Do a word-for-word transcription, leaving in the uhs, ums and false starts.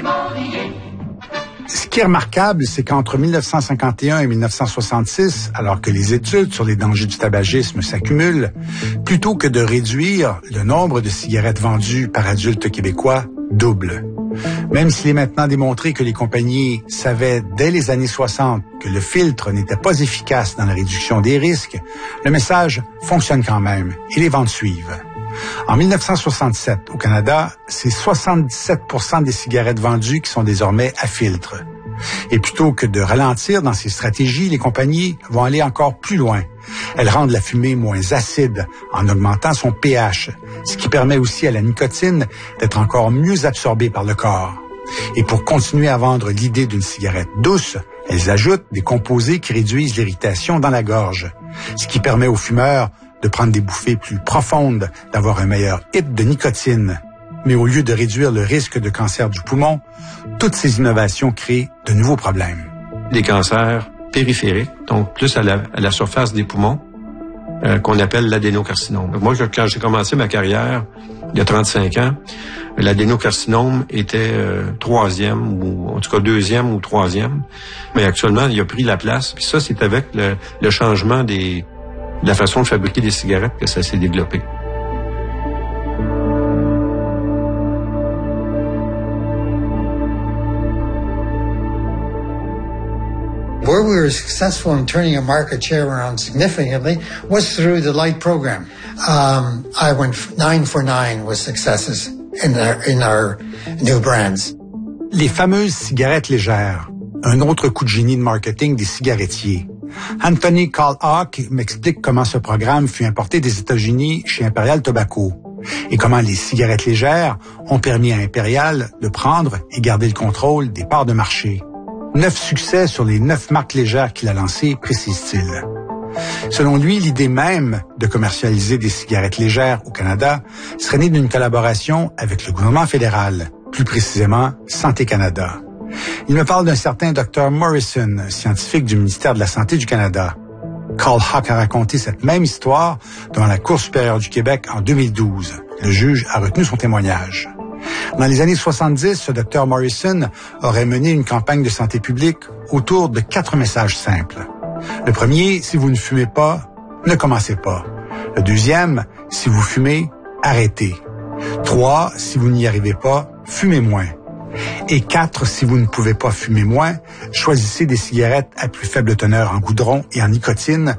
Ce qui est remarquable, c'est qu'entre mille neuf cent cinquante et un et mille neuf cent soixante-six, alors que les études sur les dangers du tabagisme s'accumulent, plutôt que de réduire, le nombre de cigarettes vendues par adultes québécois double. Même s'il est maintenant démontré que les compagnies savaient dès les années soixante que le filtre n'était pas efficace dans la réduction des risques, le message fonctionne quand même et les ventes suivent. En mille neuf cent soixante-sept, au Canada, c'est soixante-dix-sept pour cent des cigarettes vendues qui sont désormais à filtre. Et plutôt que de ralentir dans ces stratégies, les compagnies vont aller encore plus loin. Elles rendent la fumée moins acide en augmentant son pH, ce qui permet aussi à la nicotine d'être encore mieux absorbée par le corps. Et pour continuer à vendre l'idée d'une cigarette douce, elles ajoutent des composés qui réduisent l'irritation dans la gorge, ce qui permet aux fumeurs de prendre des bouffées plus profondes, d'avoir un meilleur hit de nicotine. Mais au lieu de réduire le risque de cancer du poumon, toutes ces innovations créent de nouveaux problèmes. Des cancers périphériques, donc plus à la, à la surface des poumons, euh, qu'on appelle l'adénocarcinome. Donc moi, quand j'ai commencé ma carrière, il y a trente-cinq ans, l'adénocarcinome était euh, troisième, ou en tout cas deuxième ou troisième. Mais actuellement, il a pris la place. Puis ça, c'est avec le, le changement des, de la façon de fabriquer des cigarettes que ça s'est développé. Where we were successful in turning a market share around significantly was through the light program. Um, I went nine for nine with successes in our, in our new brands. Les fameuses cigarettes légères, un autre coup de génie de marketing des cigarettiers. Anthony Callhawk m'explique comment ce programme fut importé des États-Unis chez Imperial Tobacco et comment les cigarettes légères ont permis à Imperial de prendre et garder le contrôle des parts de marché. Neuf succès sur les neuf marques légères qu'il a lancées, précise-t-il. Selon lui, l'idée même de commercialiser des cigarettes légères au Canada serait née d'une collaboration avec le gouvernement fédéral, plus précisément Santé Canada. Il me parle d'un certain docteur Morrison, scientifique du ministère de la Santé du Canada. Callhawk a raconté cette même histoire devant la Cour supérieure du Québec en deux mille douze. Le juge a retenu son témoignage. Dans les années soixante-dix, ce docteur Morrison aurait mené une campagne de santé publique autour de quatre messages simples. Le premier, si vous ne fumez pas, ne commencez pas. Le deuxième, si vous fumez, arrêtez. Trois, si vous n'y arrivez pas, fumez moins. Et quatre, si vous ne pouvez pas fumer moins, choisissez des cigarettes à plus faible teneur en goudron et en nicotine